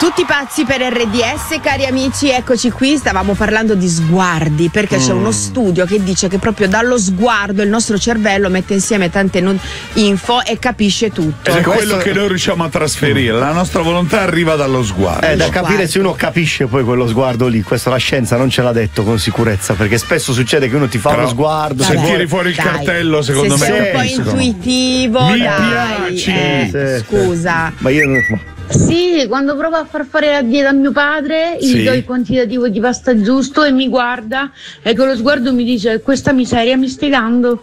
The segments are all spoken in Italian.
Tutti pazzi per RDS, cari amici, eccoci qui. Stavamo parlando di sguardi, perché c'è uno studio che dice che proprio dallo sguardo il nostro cervello mette insieme tante info e capisce tutto. Ed è quello che noi riusciamo a trasferire. La nostra volontà arriva dallo sguardo. È da capire se uno capisce poi quello sguardo lì. Questo la scienza non ce l'ha detto con sicurezza, perché spesso succede che uno ti fa uno sguardo. Se tiri fuori il cartello, secondo me. Se sei un po' intuitivo, mi dai. piaci. Scusa. Ma io non. Sì, quando provo a far fare la dieta a mio padre, gli do il quantitativo di pasta giusto e mi guarda e con lo sguardo mi dice: questa miseria mi stai dando.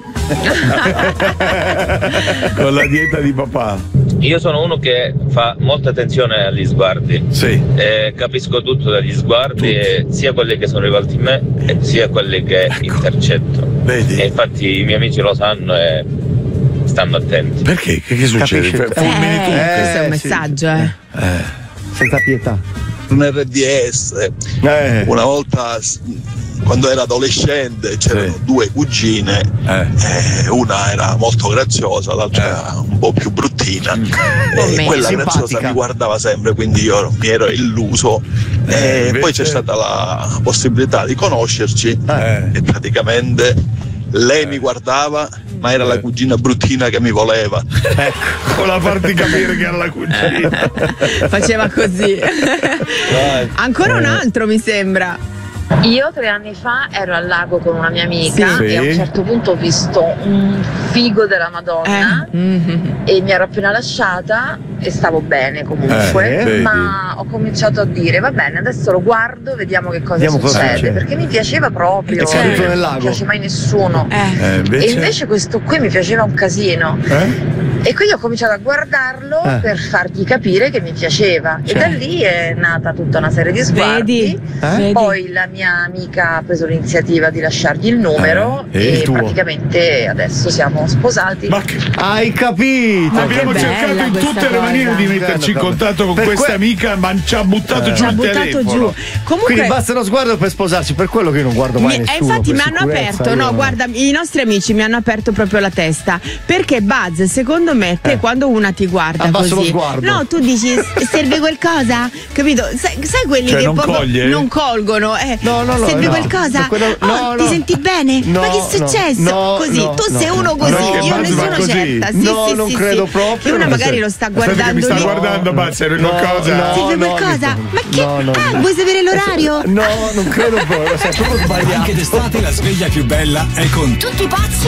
Con la dieta di papà. Io sono uno che fa molta attenzione agli sguardi. Sì. Capisco tutto dagli sguardi, sia quelli che sono rivolti a me e sia quelli che intercetto. Vedi? E infatti i miei amici lo sanno e stanno attenti. Perché? Che succede? Fulmini tu. Questo è un messaggio, Senza pietà. Un RDS. Una volta, quando era adolescente, c'erano due cugine, una era molto graziosa, l'altra era un po' più bruttina. Quella graziosa mi guardava sempre, quindi io mi ero illuso. Poi c'è stata la possibilità di conoscerci e praticamente lei mi guardava, ma era la cugina bruttina che mi voleva. Voleva farti capire che era la cugina. Faceva così. Ancora un altro, mi sembra. Io 3 anni fa ero al lago con una mia amica e a un certo punto ho visto un figo della Madonna e mi ero appena lasciata e stavo bene comunque, ma ho cominciato a dire: va bene, adesso lo guardo, vediamo che cosa succede, perché mi piaceva proprio, nel non lago. mi piace mai nessuno, e invece questo qui mi piaceva un casino. E quindi ho cominciato a guardarlo per fargli capire che mi piaceva, e da lì è nata tutta una serie di sguardi. Poi la mia amica ha preso l'iniziativa di lasciargli il numero e praticamente adesso siamo sposati. Ma che... Hai capito? Abbiamo cercato in tutte le maniere di metterci in contatto con questa amica, ma ci ha buttato giù il telefono. Comunque, quindi basta uno sguardo per sposarsi, per quello che io non guardo mai nessuno. Infatti mi hanno aperto, guarda, i nostri amici mi hanno aperto proprio la testa, perché Buzz, secondo me, te quando una ti guarda abbasso così, lo sguardo. no, tu dici: serve qualcosa? Capito? Sai quelli che non proprio coglie? non colgono, serve qualcosa? Ti senti bene? Ma che è successo? Così, tu sei uno così, io ne sono certa. Non credo proprio. Che una magari lo sta guardando mi sta lì. guardando, ma serve qualcosa? Serve qualcosa? Ma che? Vuoi sapere l'orario? No, non credo proprio, sei proprio sbagliato. Anche d'estate la sveglia più bella è con Tutti pazzi